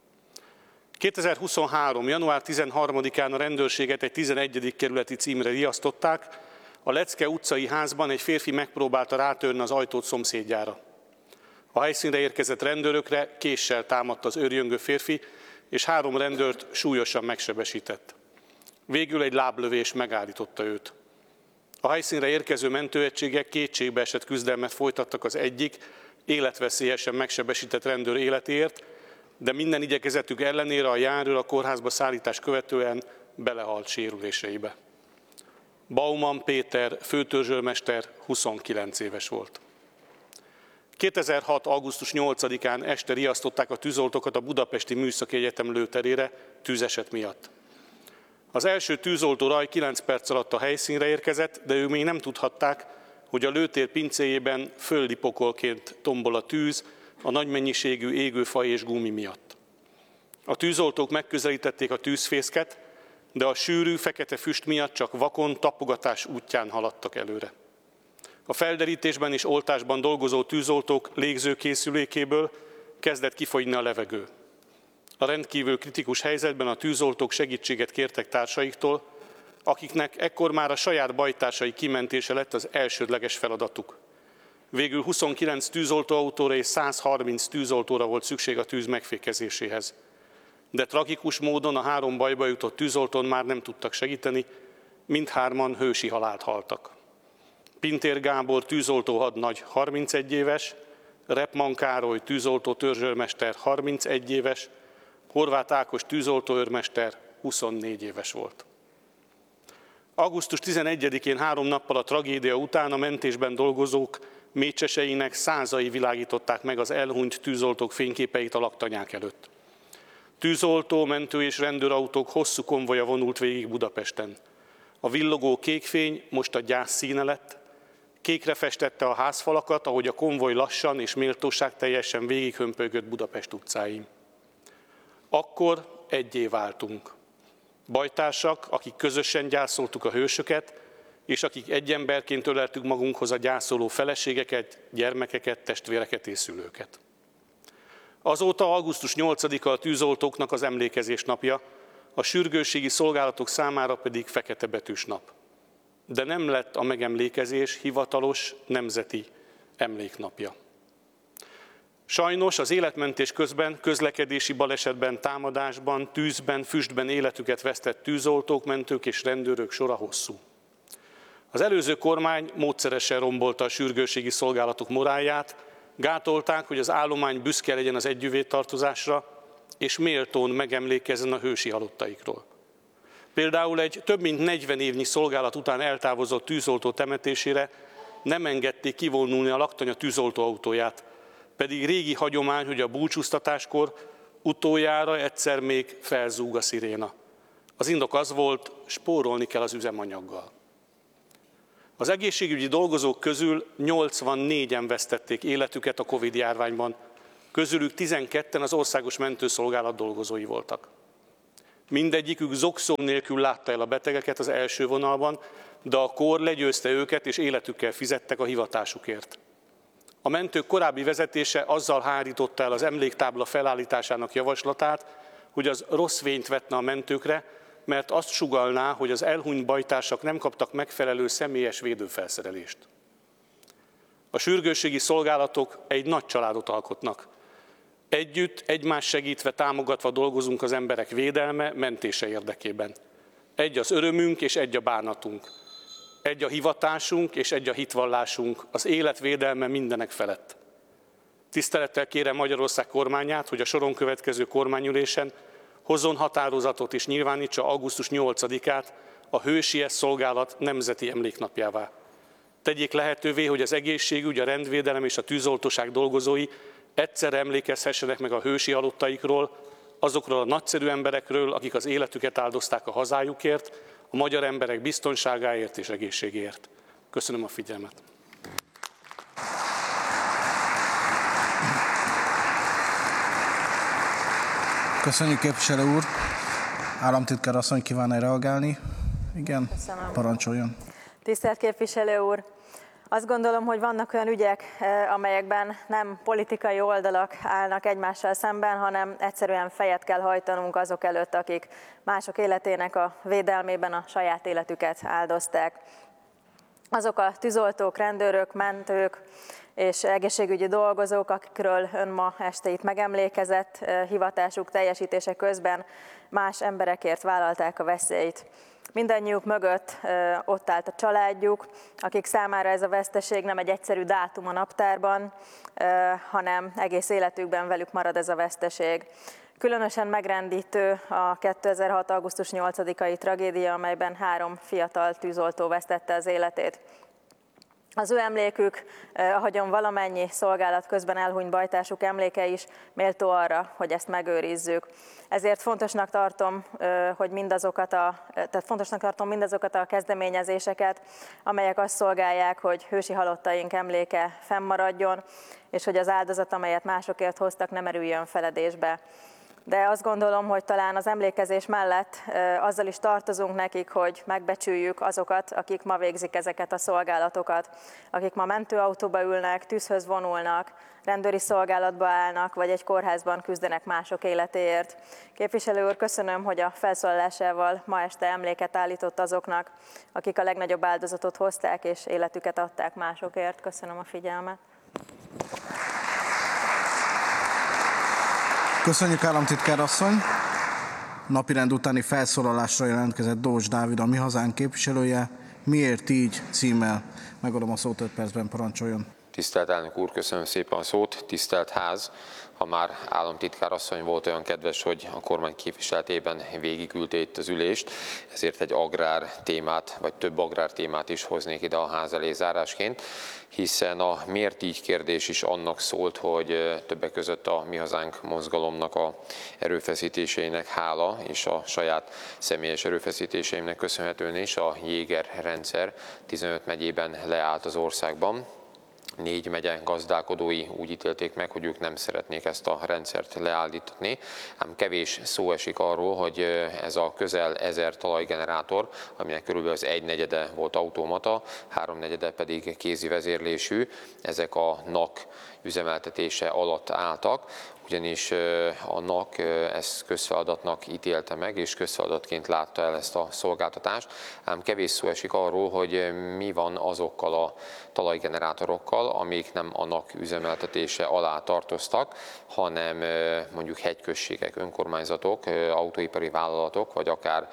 2023. január 13-án a rendőrséget egy 11. kerületi címre riasztották. A Lecke utcai házban egy férfi megpróbálta rátörni az ajtót szomszédjára. A helyszínre érkezett rendőrökre késsel támadt az őrjöngő férfi, és 3 rendőrt súlyosan megsebesített. Végül egy láblövés megállította őt. A helyszínre érkező mentőegységek kétségbeesett küzdelmet folytattak az egyik, életveszélyesen megsebesített rendőr életéért, de minden igyekezetük ellenére a járőr a kórházba szállítás követően belehalt sérüléseibe. Bauman Péter, főtörzsőrmester 29 éves volt. 2006. augusztus 8-án este riasztották a tűzoltókat a Budapesti Műszaki Egyetem lőterére tűzeset miatt. Az első tűzoltó raj 9 perc alatt a helyszínre érkezett, de ők még nem tudhatták, hogy a lőtér pincéjében földi pokolként tombol a tűz a nagy mennyiségű égőfaj és gumi miatt. A tűzoltók megközelítették a tűzfészket, de a sűrű, fekete füst miatt csak vakon, tapogatás útján haladtak előre. A felderítésben és oltásban dolgozó tűzoltók légzőkészülékéből kezdett kifogyni a levegő. A rendkívül kritikus helyzetben a tűzoltók segítséget kértek társaiktól, akiknek ekkor már a saját bajtársai kimentése lett az elsődleges feladatuk. Végül 29 tűzoltóautóra és 130 tűzoltóra volt szükség a tűz megfékezéséhez. De tragikus módon a 3 bajba jutott tűzoltón már nem tudtak segíteni, mindhárman hősi halált haltak. Pintér Gábor tűzoltó hadnagy 31 éves, Repman Károly tűzoltó törzsőrmester 31 éves, Horváth Ákos tűzoltóőrmester 24 éves volt. Augusztus 11-én 3 nappal a tragédia után a mentésben dolgozók mécseseinek százai világították meg az elhunyt tűzoltók fényképeit a laktanyák előtt. Tűzoltó, mentő és rendőrautók hosszú konvoja vonult végig Budapesten. A villogó kékfény most a gyász színe lett, kékre festette a házfalakat, ahogy a konvoj lassan és méltóságteljesen végighömpölygött Budapest utcáin. Akkor egyé váltunk. Bajtársak, akik közösen gyászoltuk a hősöket, és akik egy emberként öleltük magunkhoz a gyászoló feleségeket, gyermekeket, testvéreket és szülőket. Azóta augusztus 8-a a tűzoltóknak az emlékezés napja, a sürgősségi szolgálatok számára pedig fekete betűs nap. De nem lett a megemlékezés hivatalos nemzeti emléknapja. Sajnos az életmentés közben közlekedési balesetben, támadásban, tűzben, füstben életüket vesztett tűzoltók, mentők és rendőrök sora hosszú. Az előző kormány módszeresen rombolta a sürgősségi szolgálatok morálját, gátolták, hogy az állomány büszke legyen az együtttartozásra, és méltón megemlékezzen a hősi halottaikról. Például egy több mint 40 évnyi szolgálat után eltávozott tűzoltó temetésére nem engedték kivonulni a laktanya tűzoltóautóját, pedig régi hagyomány, hogy a búcsúztatáskor utoljára egyszer még felzúg a sziréna. Az indok az volt, spórolni kell az üzemanyaggal. Az egészségügyi dolgozók közül 84-en vesztették életüket a Covid-járványban, közülük 12-en az Országos Mentőszolgálat dolgozói voltak. Mindegyikük zokszó nélkül látta el a betegeket az első vonalban, de a kór legyőzte őket, és életükkel fizettek a hivatásukért. A mentők korábbi vezetése azzal hárította el az emléktábla felállításának javaslatát, hogy az rossz fényt vetne a mentőkre, mert azt sugallná, hogy az elhunyt bajtársak nem kaptak megfelelő személyes védőfelszerelést. A sürgősségi szolgálatok egy nagy családot alkotnak. Együtt, egymást segítve, támogatva dolgozunk az emberek védelme, mentése érdekében. Egy az örömünk és egy a bánatunk. Egy a hivatásunk és egy a hitvallásunk, az élet védelme mindenek felett. Tisztelettel kérem Magyarország kormányát, hogy a soron következő kormányülésen hozzon határozatot és nyilvánítsa augusztus 8-át a hősies szolgálat nemzeti emléknapjává. Tegyék lehetővé, hogy az egészségügy, a rendvédelem és a tűzoltóság dolgozói egyszerre emlékezhessenek meg a hősi halottaikról, azokról a nagyszerű emberekről, akik az életüket áldozták a hazájukért, a magyar emberek biztonságáért és egészségéért. Köszönöm a figyelmet. Köszönjük, képviselő úr. Államtitkár asszony kíván-e reagálni? Igen, Köszönöm. Parancsoljon. Tisztelt képviselő úr! Azt gondolom, hogy vannak olyan ügyek, amelyekben nem politikai oldalak állnak egymással szemben, hanem egyszerűen fejet kell hajtanunk azok előtt, akik mások életének a védelmében a saját életüket áldozták. Azok a tűzoltók, rendőrök, mentők és egészségügyi dolgozók, akikről ön ma este itt megemlékezett, hivatásuk teljesítése közben más emberekért vállalták a veszélyt. Mindannyiuk mögött ott állt a családjuk, akik számára ez a veszteség nem egy egyszerű dátum a naptárban, hanem egész életükben velük marad ez a veszteség. Különösen megrendítő a 2006. augusztus 8-ai tragédia, amelyben 3 fiatal tűzoltó vesztette az életét. Az ő emlékük, ahogyan valamennyi szolgálat közben elhunyt bajtársuk emléke is méltó arra, hogy ezt megőrizzük. Ezért fontosnak tartom, mindazokat a kezdeményezéseket, amelyek azt szolgálják, hogy hősi halottaink emléke fennmaradjon, és hogy az áldozat, amelyet másokért hoztak, nem merüljön feledésbe. De azt gondolom, hogy talán az emlékezés mellett azzal is tartozunk nekik, hogy megbecsüljük azokat, akik ma végzik ezeket a szolgálatokat, akik ma mentőautóba ülnek, tűzhöz vonulnak, rendőri szolgálatba állnak, vagy egy kórházban küzdenek mások életéért. Képviselő úr, köszönöm, hogy a felszólalásával ma este emléket állított azoknak, akik a legnagyobb áldozatot hozták és életüket adták másokért. Köszönöm a figyelmet. Köszönjük, államtitkár asszony. Napirend utáni felszólalásra jelentkezett Dózs Dávid, a Mi Hazánk képviselője. Miért így címmel? Megadom a szót, 5 percben, parancsoljon. Tisztelt elnök úr, köszönöm szépen a szót. Tisztelt ház, ha már államtitkár asszony volt olyan kedves, hogy a kormány képviseletében végigülte itt az ülést, ezért egy agrár témát, vagy több agrár témát is hoznék ide a ház elé zárásként, hiszen a miért így kérdés is annak szólt, hogy többek között a Mi Hazánk mozgalomnak a erőfeszítéseinek hála, és a saját személyes erőfeszítéseimnek köszönhetően is a Jéger rendszer 15 megyében leállt az országban. 4 megye gazdálkodói úgy ítélték meg, hogy ők nem szeretnék ezt a rendszert leállítani, ám kevés szó esik arról, hogy ez a közel 1000 talajgenerátor, aminek körülbelül az 1/4 volt automata, 3/4 pedig kézi vezérlésű, ezek a NAK üzemeltetése alatt álltak, ugyanis a NAK ezt közfeladatnak ítélte meg, és közfeladatként látta el ezt a szolgáltatást, ám kevés szó esik arról, hogy mi van azokkal a talajgenerátorokkal, amik nem a NAK üzemeltetése alá tartoztak, hanem mondjuk hegyközségek, önkormányzatok, autóipari vállalatok, vagy akár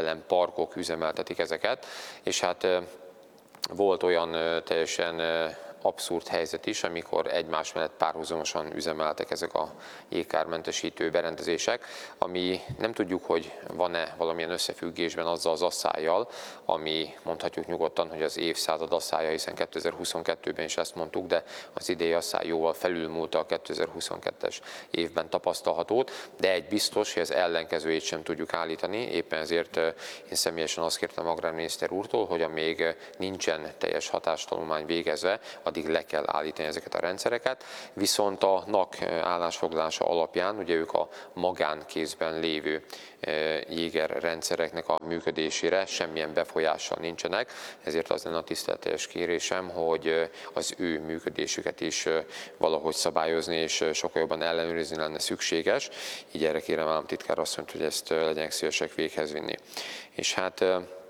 napelem parkok üzemeltetik ezeket, és hát volt olyan teljesen abszurd helyzet is, amikor egymás mellett párhuzamosan üzemeltek ezek a jégkármentesítő berendezések, ami nem tudjuk, hogy van-e valamilyen összefüggésben azzal az asszállyal, ami mondhatjuk nyugodtan, hogy az évszázad asszálya, hiszen 2022-ben is ezt mondtuk, de az idei asszály jóval felülmúlta a 2022-es évben tapasztalhatót, de egy biztos, hogy az ellenkezőjét sem tudjuk állítani, éppen ezért én személyesen azt kértem agrárminiszter úrtól, hogy amíg nincsen teljes hatástanulmány végezve, addig le kell állítani ezeket a rendszereket, viszont a NAK állásfoglalása alapján, ugye ők a magánkézben lévő jéger rendszereknek a működésére semmilyen befolyással nincsenek, ezért az lenne a tiszteletteljes kérésem, hogy az ő működésüket is valahogy szabályozni és sokkal jobban ellenőrizni lenne szükséges. Így erre kérem államtitkár asszonyt, hogy ezt legyenek szívesek véghez vinni. És hát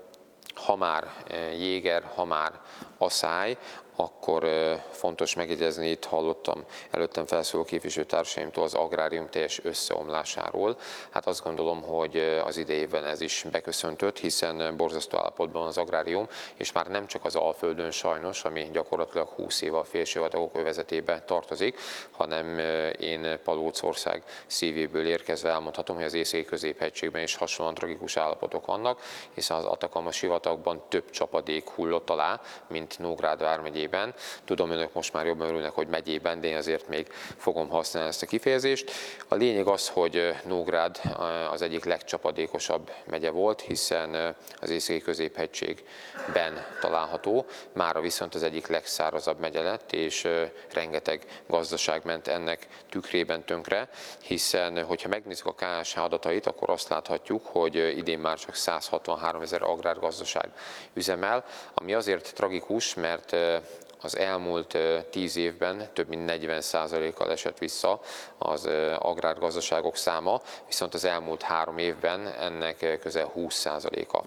ha már jéger, ha már aszály, akkor fontos megjegyezni, itt hallottam előttem felszóló képviselőtársaimtól az agrárium teljes összeomlásáról. Hát azt gondolom, hogy az idejében ez is beköszöntött, hiszen borzasztó állapotban az agrárium, és már nem csak az Alföldön sajnos, ami gyakorlatilag 20 éve a félsivatagok övezetébe tartozik, hanem én Palócország szívéből érkezve elmondhatom, hogy az északi középhegységben is hasonlóan tragikus állapotok vannak, hiszen az Atakama sivatagban több csapadék hullott alá, mint Nógrád vármegyében. Tudom, önök most már jobban örülnek, hogy megyében, de én azért még fogom használni ezt a kifejezést. A lényeg az, hogy Nógrád az egyik legcsapadékosabb megye volt, hiszen az északi középhegységben található, mára viszont az egyik legszárazabb megye lett, és rengeteg gazdaság ment ennek tükrében tönkre, hiszen hogyha megnézzük a KSH adatait, akkor azt láthatjuk, hogy idén már csak 163 000 agrárgazdaság üzemel, ami azért tragikus, mert az elmúlt 10 évben több mint 40%-kal esett vissza az agrárgazdaságok száma, viszont az elmúlt 3 évben ennek közel 20%-a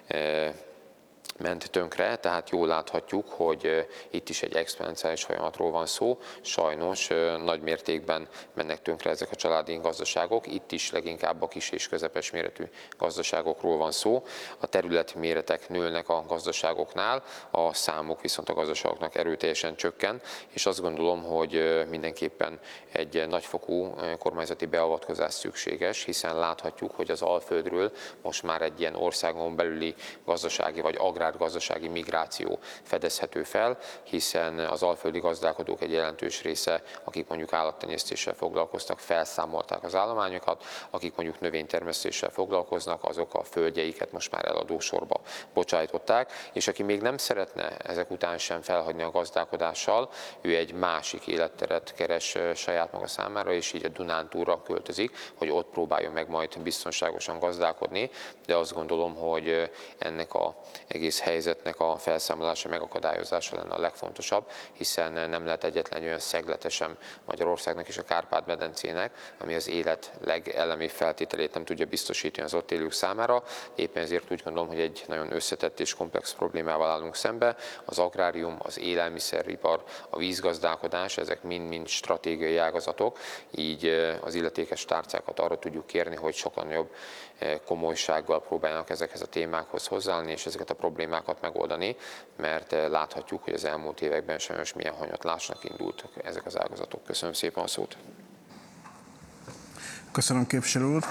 ment tönkre, tehát jól láthatjuk, hogy itt is egy exponenciális folyamatról van szó. Sajnos nagy mértékben mennek tönkre ezek a családi gazdaságok, itt is leginkább a kis és közepes méretű gazdaságokról van szó. A területméretek nőnek a gazdaságoknál, a számok viszont a gazdaságoknak erőteljesen csökken, és azt gondolom, hogy mindenképpen egy nagyfokú kormányzati beavatkozás szükséges, hiszen láthatjuk, hogy az Alföldről most már egy ilyen országon belüli gazdasági vagy agrárgazdasági migráció fedezhető fel, hiszen az alföldi gazdálkodók egy jelentős része, akik mondjuk állattenyésztéssel foglalkoztak, felszámolták az állományokat, akik mondjuk növénytermesztéssel foglalkoznak, azok a földjeiket most már eladósorba bocsájtották, és aki még nem szeretne ezek után sem felhagyni a gazdálkodással, ő egy másik életteret keres saját maga számára, és így a Dunántúlra költözik, hogy ott próbáljon meg majd biztonságosan gazdálkodni, de azt gondolom, hogy ennek az egész helyzetnek a felszámolása, megakadályozása lenne a legfontosabb, hiszen nem lehet egyetlen olyan szeglete sem Magyarországnak és a Kárpát-medencének, ami az élet legelemibb feltételét nem tudja biztosítani az ott élők számára. Éppen ezért úgy gondolom, hogy egy nagyon összetett és komplex problémával állunk szembe. Az agrárium, az élelmiszeripar, a vízgazdálkodás, ezek mind-mind stratégiai ágazatok, így az illetékes tárcákat arra tudjuk kérni, hogy sokkal nagyobb komolysággal próbálnak ezekhez a témákhoz hozzáállni, és ezeket a problémákat megoldani, mert láthatjuk, hogy az elmúlt években sajnos milyen hanyatlásnak indultak ezek az ágazatok. Köszönöm szépen a szót. Köszönöm, képviselő úr.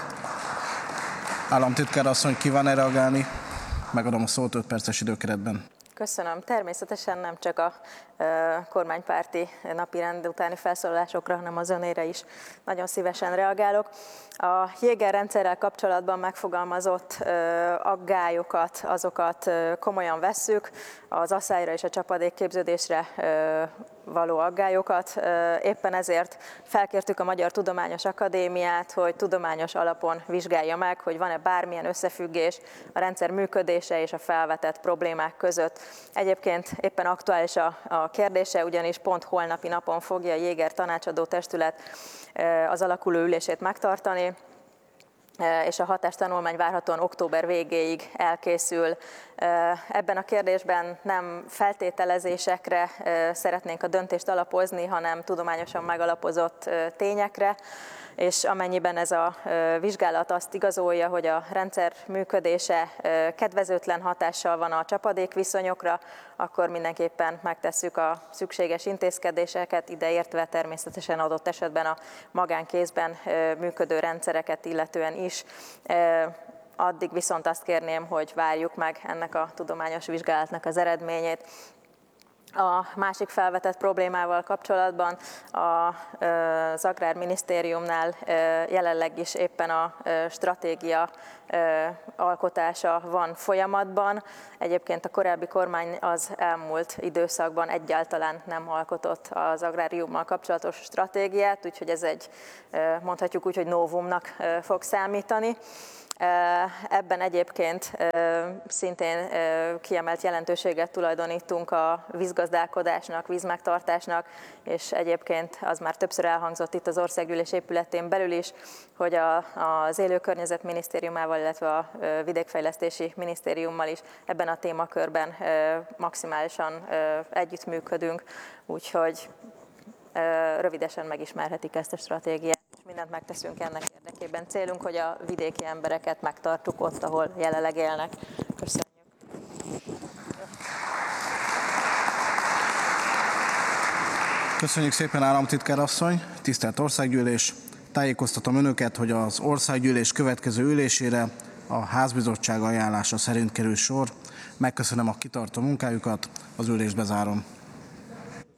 Államtitkár asszony, kíván-e reagálni? Megadom a szót 5 perces időkeretben. Köszönöm. Természetesen nem csak a kormánypárti napirend utáni felszólalásokra, hanem az önére is nagyon szívesen reagálok. A Jéger rendszerrel kapcsolatban megfogalmazott aggályokat, azokat komolyan vesszük, az asszályra és a csapadékképződésre való aggályokat. Éppen ezért felkértük a Magyar Tudományos Akadémiát, hogy tudományos alapon vizsgálja meg, hogy van-e bármilyen összefüggés a rendszer működése és a felvetett problémák között. Egyébként éppen aktuális a kérdése, ugyanis pont holnapi napon fogja a Jéger Tanácsadó Testület az alakuló ülését megtartani, és a hatástanulmány várhatóan október végéig elkészül. Ebben a kérdésben nem feltételezésekre szeretnénk a döntést alapozni, hanem tudományosan megalapozott tényekre, és amennyiben ez a vizsgálat azt igazolja, hogy a rendszer működése kedvezőtlen hatással van a csapadékviszonyokra, akkor mindenképpen megtesszük a szükséges intézkedéseket, ideértve természetesen adott esetben a magánkézben működő rendszereket illetően is. Addig viszont azt kérném, hogy várjuk meg ennek a tudományos vizsgálatnak az eredményét. A másik felvetett problémával kapcsolatban az Agrárminisztériumnál jelenleg is éppen a stratégia alkotása van folyamatban. Egyébként a korábbi kormány az elmúlt időszakban egyáltalán nem alkotott az agráriummal kapcsolatos stratégiát, úgyhogy ez egy, mondhatjuk úgy, hogy novumnak fog számítani. Ebben egyébként szintén kiemelt jelentőséget tulajdonítunk a vízgazdálkodásnak, vízmegtartásnak, és egyébként az már többször elhangzott itt az Országgyűlés épületén belül is, hogy az Élőkörnyezet Minisztériumával, illetve a Vidékfejlesztési Minisztériummal is ebben a témakörben maximálisan együttműködünk, úgyhogy rövidesen megismerhetik ezt a stratégiát. Mindent megteszünk ennek érdekében. Célunk, hogy a vidéki embereket megtartsuk ott, ahol jelenleg élnek. Köszönjük. Köszönjük szépen, államtitkár asszony, tisztelt Országgyűlés! Tájékoztatom önöket, hogy az Országgyűlés következő ülésére a Házbizottság ajánlása szerint kerül sor. Megköszönöm a kitartó munkájukat, az ülést bezárom.